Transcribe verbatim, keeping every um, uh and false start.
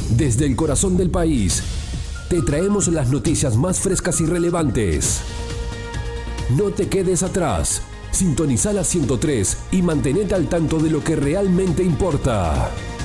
Desde el corazón del país, te traemos las noticias más frescas y relevantes. No te quedes atrás. Sintoniza la ciento tres y mantenete al tanto de lo que realmente importa.